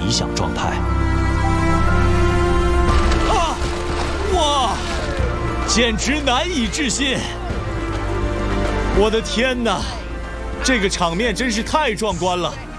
理想状态。 啊！哇！简直难以置信！我的天哪，这个场面真是太壮观了！